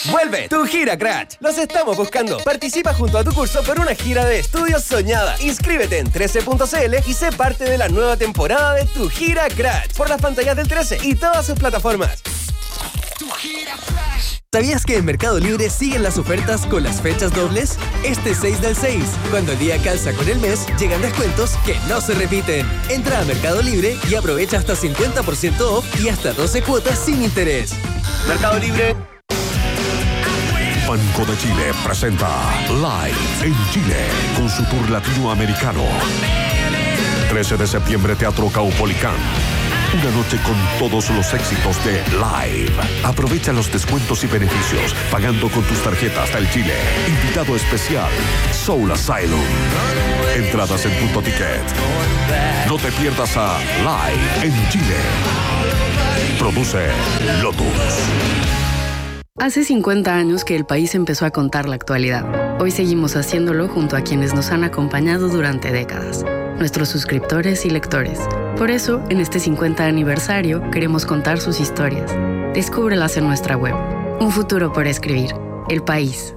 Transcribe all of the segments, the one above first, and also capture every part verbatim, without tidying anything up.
Vuelve tu gira Crash. Los estamos buscando. Participa junto a tu curso por una gira de estudios soñada. Inscríbete en trece punto c l y sé parte de la nueva temporada de tu gira Crash por las pantallas del trece y todas sus plataformas. Tu gira Crash. ¿Sabías que en Mercado Libre siguen las ofertas con las fechas dobles? Este seis del seis, cuando el día calza con el mes, llegan descuentos que no se repiten. Entra a Mercado Libre y aprovecha hasta cincuenta por ciento off y hasta doce cuotas sin interés. Mercado Libre. Banco de Chile presenta Live en Chile con su tour latinoamericano. trece de septiembre, Teatro Caupolicán. Una noche con todos los éxitos de Live. Aprovecha los descuentos y beneficios pagando con tus tarjetas del Chile. Invitado especial, Soul Asylum. Entradas en Punto Ticket. No te pierdas a Live en Chile. Produce Lotus. Hace cincuenta años que el país empezó a contar la actualidad. Hoy seguimos haciéndolo junto a quienes nos han acompañado durante décadas, nuestros suscriptores y lectores. Por eso, en este cincuenta aniversario, queremos contar sus historias. Descúbrelas en nuestra web. Un futuro por escribir. El País.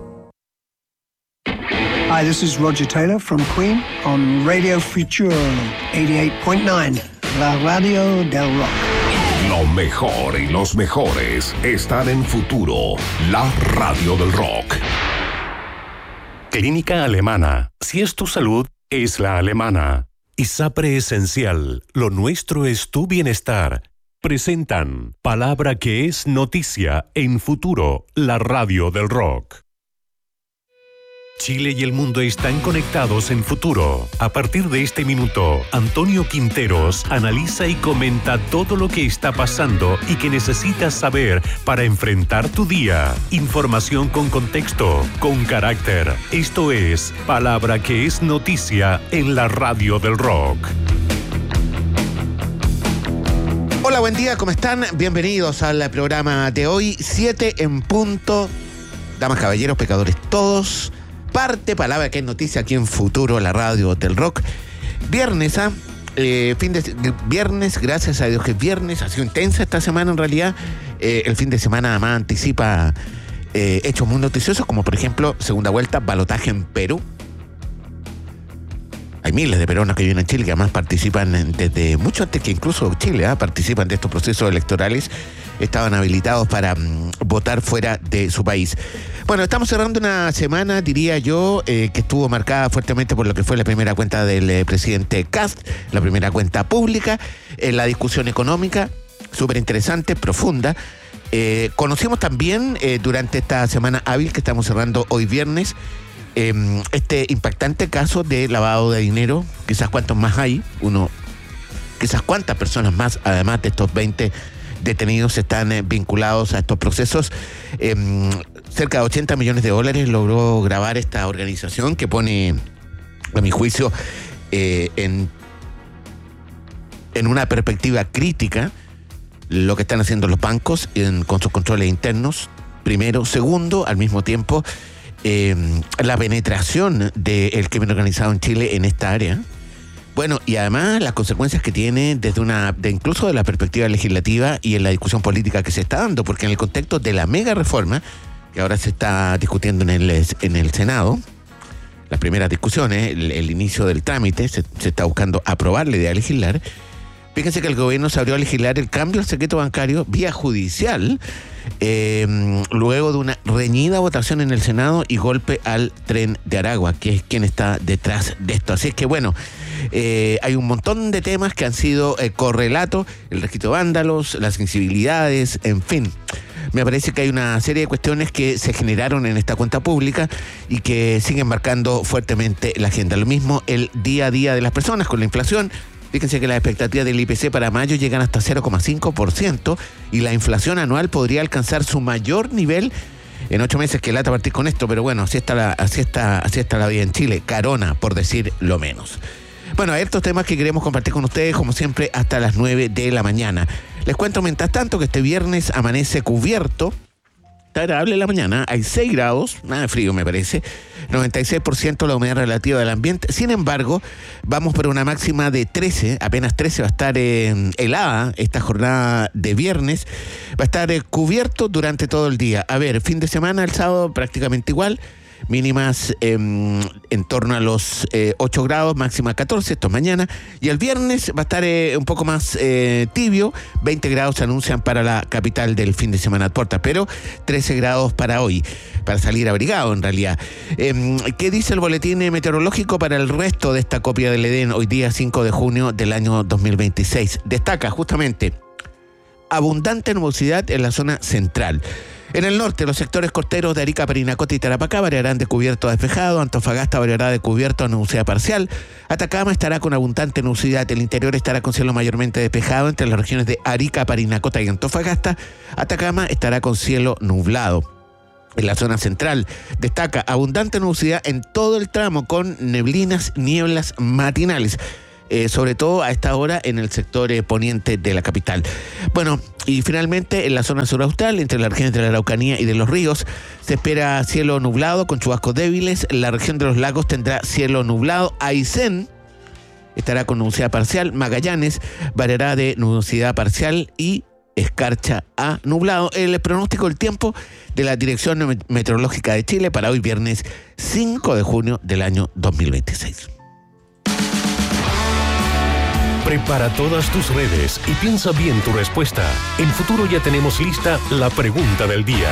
Hi, this is Roger Taylor from Queen on Radio Futura ochenta y ocho punto nueve, la radio del rock. Lo mejor y los mejores están en Futuro, la radio del rock. Clínica Alemana. Si es tu salud, es la alemana. ISAPRE Esencial. Lo nuestro es tu bienestar. Presentan Palabra que es noticia en Futuro, la radio del rock. Chile y el mundo están conectados en Futuro. A partir de este minuto, Antonio Quinteros analiza y comenta todo lo que está pasando y que necesitas saber para enfrentar tu día. Información con contexto, con carácter. Esto es Palabra que es noticia en la radio del rock. Hola, buen día, ¿cómo están? Bienvenidos al programa de hoy, siete en punto. Damas, caballeros, pecadores todos. Parte Palabra que es noticia aquí en Futuro, la radio del rock. Viernes, ¿ah? Eh, fin de viernes, gracias a Dios que es viernes. Ha sido intensa esta semana en realidad. Eh, el fin de semana además anticipa eh, hechos muy noticiosos, como por ejemplo, segunda vuelta, balotaje en Perú. Hay miles de peruanos que viven en Chile que además participan desde mucho antes que incluso Chile, ¿eh? participan de estos procesos electorales. Estaban habilitados para um, votar fuera de su país. Bueno, estamos cerrando una semana, diría yo, eh, que estuvo marcada fuertemente por lo que fue la primera cuenta del eh, presidente Kast, la primera cuenta pública, eh, la discusión económica, súper interesante, profunda. Eh, conocimos también eh, durante esta semana hábil que estamos cerrando hoy viernes, eh, este impactante caso de lavado de dinero, quizás cuántos más hay, uno, quizás cuántas personas más, además de estos veinte detenidos están eh, vinculados a estos procesos. Eh, cerca de ochenta millones de dólares logró grabar esta organización que pone, a mi juicio, eh, en, en una perspectiva crítica lo que están haciendo los bancos en, con sus controles internos, primero. Segundo, al mismo tiempo, eh, la penetración del crimen organizado en Chile en esta área. Bueno, y además las consecuencias que tiene desde una, de incluso de la perspectiva legislativa y en la discusión política que se está dando, porque en el contexto de la mega reforma que ahora se está discutiendo en el, en el Senado, las primeras discusiones, el, el inicio del trámite, se, se está buscando aprobar la idea de legislar. Fíjense que el gobierno se abrió a legislar el cambio al secreto bancario vía judicial, eh, luego de una reñida votación en el Senado y golpe al Tren de Aragua, que es quien está detrás de esto. Así es que bueno, eh, hay un montón de temas que han sido eh, correlatos, el registro de vándalos, las sensibilidades, en fin. Me parece que hay una serie de cuestiones que se generaron en esta cuenta pública y que siguen marcando fuertemente la agenda. Lo mismo el día a día de las personas con la inflación. Fíjense que las expectativas del I P C para mayo llegan hasta cero coma cinco por ciento y la inflación anual podría alcanzar su mayor nivel en ocho meses. Que lata partir con esto, pero bueno, así está la, así está, así está la vida en Chile. Carona, por decir lo menos. Bueno, hay estos temas que queremos compartir con ustedes, como siempre, hasta las nueve de la mañana. Les cuento, mientras tanto, que este viernes amanece cubierto. Está agradable la mañana, hay seis grados, nada de frío me parece. noventa y seis por ciento la humedad relativa del ambiente. Sin embargo, vamos por una máxima de trece, apenas trece, va a estar eh, helada esta jornada de viernes, va a estar eh, cubierto durante todo el día. A ver, fin de semana, el sábado prácticamente igual, mínimas eh, en torno a los eh, ocho grados, máxima catorce, esto es mañana, y el viernes va a estar eh, un poco más eh, tibio, veinte grados se anuncian para la capital del fin de semana puerta, pero trece grados para hoy, para salir abrigado en realidad. Eh, ¿Qué dice el boletín meteorológico para el resto de esta copia del Edén hoy día cinco de junio del año dos mil veintiséis? Destaca justamente abundante nubosidad en la zona central. En el norte, los sectores costeros de Arica, Parinacota y Tarapacá variarán de cubierto a despejado. Antofagasta variará de cubierto a nubosidad parcial. Atacama estará con abundante nubosidad. El interior estará con cielo mayormente despejado entre las regiones de Arica, Parinacota y Antofagasta. Atacama estará con cielo nublado. En la zona central destaca abundante nubosidad en todo el tramo con neblinas, nieblas matinales. Eh, sobre todo a esta hora en el sector eh, poniente de la capital. Bueno, y finalmente en la zona suraustral, entre las regiones de la Araucanía y de los ríos, se espera cielo nublado con chubascos débiles. La región de los lagos tendrá cielo nublado. Aysén estará con nubosidad parcial. Magallanes variará de nubosidad parcial y escarcha a nublado. El pronóstico del tiempo de la Dirección Meteorológica de Chile para hoy viernes cinco de junio del año dos mil veintiséis. Prepara todas tus redes y piensa bien tu respuesta. En Futuro ya tenemos lista la pregunta del día.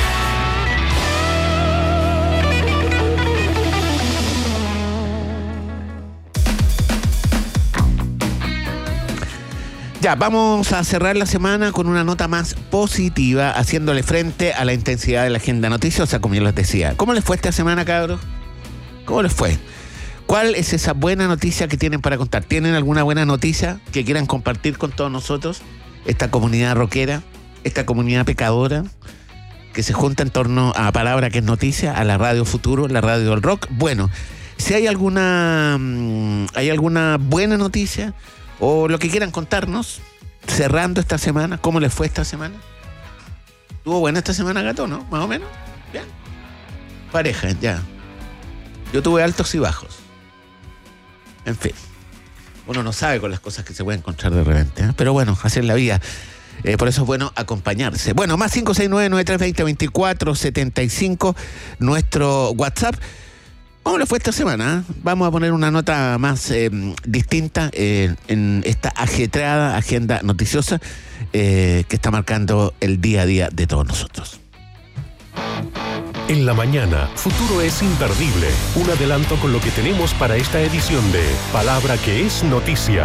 Ya, vamos a cerrar la semana con una nota más positiva, haciéndole frente a la intensidad de la agenda noticiosa, como yo les decía. ¿Cómo les fue esta semana, cabros? ¿Cómo les fue? ¿Cuál es esa buena noticia que tienen para contar? ¿Tienen alguna buena noticia que quieran compartir con todos nosotros? Esta comunidad rockera, esta comunidad pecadora, que se junta en torno a la palabra que es noticia, a la radio Futuro, la radio del rock. Bueno, si hay alguna, hay alguna buena noticia o lo que quieran contarnos, cerrando esta semana, ¿cómo les fue esta semana? ¿Estuvo buena esta semana, Gato, no? ¿Más o menos? Bien. Pareja, ya. Yo tuve altos y bajos. En fin, uno no sabe con las cosas que se puede encontrar de repente, ¿eh? Pero bueno, así es la vida. Eh, por eso es bueno acompañarse. Bueno, más cinco seis nueve, nueve tres dos cero, dos cuatro siete cinco, nuestro WhatsApp. ¿Cómo le fue esta semana? ¿eh? Vamos a poner una nota más eh, distinta eh, en esta ajetreada agenda noticiosa eh, que está marcando el día a día de todos nosotros. En la mañana, Futuro es imperdible. Un adelanto con lo que tenemos para esta edición de Palabra que es Noticia.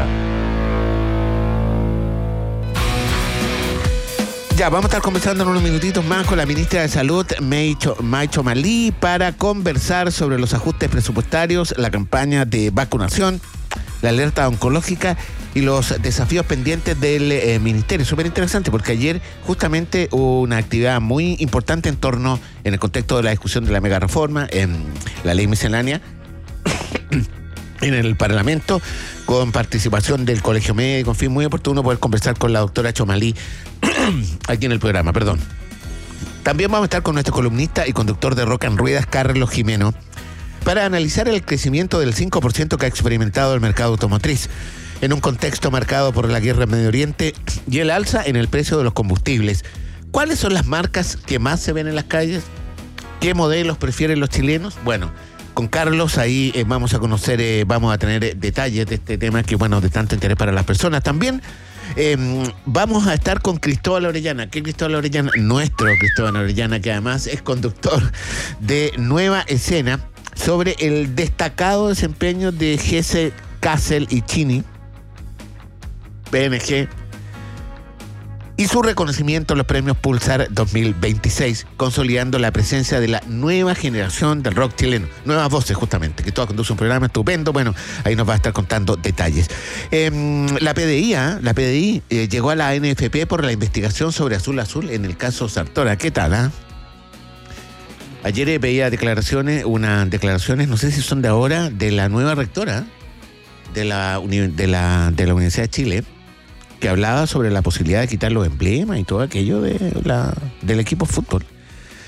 Ya, vamos a estar conversando en unos minutitos más con la ministra de Salud, May Chomali, para conversar sobre los ajustes presupuestarios, la campaña de vacunación, la alerta oncológica y los desafíos pendientes del eh, ministerio. Súper interesante porque ayer justamente hubo una actividad muy importante en torno, en el contexto de la discusión de la mega reforma, en la ley miscelánea, en el Parlamento, con participación del Colegio Médico. En fin, muy oportuno poder conversar con la doctora Chomali aquí en el programa, perdón. También vamos a estar con nuestro columnista y conductor de Rock en Ruedas, Carlos Jimeno, para analizar el crecimiento del cinco por ciento que ha experimentado el mercado automotriz en un contexto marcado por la guerra en Medio Oriente y el alza en el precio de los combustibles. ¿Cuáles son las marcas que más se ven en las calles? ¿Qué modelos prefieren los chilenos? Bueno, con Carlos ahí eh, vamos a conocer, eh, vamos a tener eh, detalles de este tema que, bueno, de tanto interés para las personas. También eh, vamos a estar con Cristóbal Orellana. ¿Qué Cristóbal Orellana? Nuestro Cristóbal Orellana, que además es conductor de Nueva Escena, sobre el destacado desempeño de Gesell, Kassel y Chini, P N G, y su reconocimiento en los premios Pulsar dos mil veintiséis, consolidando la presencia de la nueva generación del rock chileno. Nuevas voces, justamente, que todas conducen un programa estupendo. Bueno, ahí nos va a estar contando detalles. Eh, la P D I, ¿eh? la P D I eh, llegó a la N F P por la investigación sobre Azul Azul en el caso Sartora. ¿Qué tal, ah? ¿eh? Ayer eh, veía declaraciones, unas declaraciones, no sé si son de ahora, de la nueva rectora de la, uni- de la, de la Universidad de Chile, que hablaba sobre la posibilidad de quitar los emblemas y todo aquello de la, del equipo de fútbol.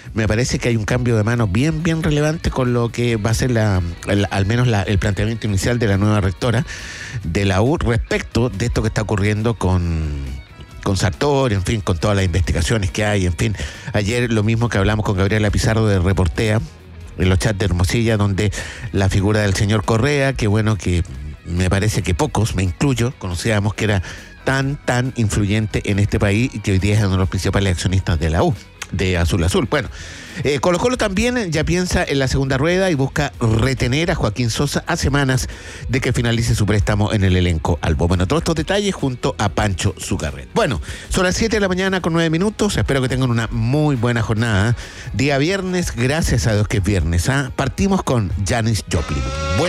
me parece que hay un cambio de mano bien, bien relevante con lo que va a ser la, el, al menos la, el planteamiento inicial de la nueva rectora de la U respecto de esto que está ocurriendo con... con Sartori, en fin, con todas las investigaciones que hay, en fin. Ayer lo mismo que hablamos con Gabriela Pizarro de Reportea, en los chats de Hermosilla, donde la figura del señor Correa, que bueno, que me parece que pocos, me incluyo, conocíamos que era tan, tan influyente en este país y que hoy día es uno de los principales accionistas de la U, de Azul Azul. Bueno, eh, Colo Colo también ya piensa en la segunda rueda y busca retener a Joaquín Sosa a semanas de que finalice su préstamo en el elenco albo. Bueno, todos estos detalles junto a Pancho Zucarret. Bueno, son las siete de la mañana con nueve minutos. Espero que tengan una muy buena jornada. Día viernes, gracias a Dios que es viernes. ¿ah? Partimos con Janis Joplin. Bueno.